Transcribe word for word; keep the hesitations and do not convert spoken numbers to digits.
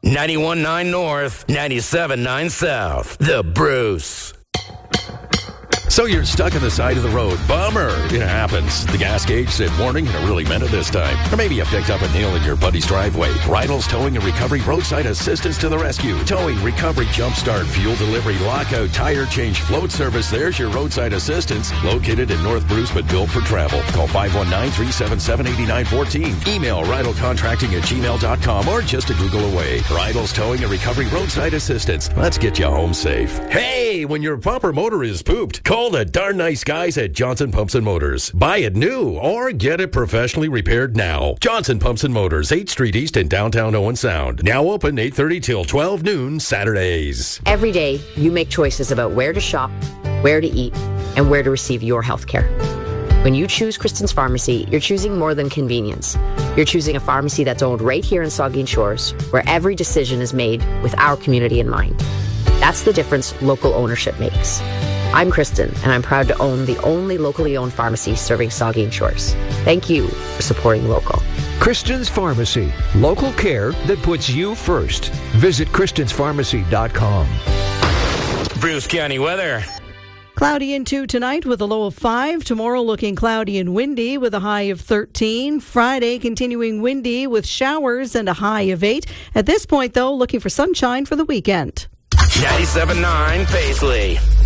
ninety-one point nine North, ninety-seven point nine South. The Bruce. So you're stuck on the side of the road. Bummer. It happens. The gas gauge said warning and it really meant it this time. Or maybe you picked up a nail in your buddy's driveway. Rydell's Towing and Recovery Roadside Assistance to the rescue. Towing, recovery, jumpstart, fuel delivery, lockout, tire change, float service. There's your roadside assistance. Located in North Bruce but built for travel. Call five one nine, three seven seven, eight nine one four. Email rydellcontracting at gmail dot com or just a Google away. Rydell's Towing and Recovery Roadside Assistance. Let's get you home safe. Hey, when your bumper motor is pooped, call the darn nice guys at Johnson Pumps and Motors. Buy it new or get it professionally repaired now. Johnson Pumps and Motors, eighth Street East in downtown Owen Sound. Now open eight thirty till twelve noon Saturdays. Every day, you make choices about where to shop, where to eat, and where to receive your health care. When you choose Kristen's Pharmacy, you're choosing more than convenience. You're choosing a pharmacy that's owned right here in Saugeen Shores, where every decision is made with our community in mind. That's the difference local ownership makes. I'm Kristen, and I'm proud to own the only locally owned pharmacy serving Saugeen Shores. Thank you for supporting local. Kristen's Pharmacy, local care that puts you first. Visit kristens pharmacy dot com. Bruce County weather. Cloudy into tonight with a low of five. Tomorrow looking cloudy and windy with a high of thirteen. Friday continuing windy with showers and a high of eight. At this point, though, looking for sunshine for the weekend. ninety-seven point nine Paisley.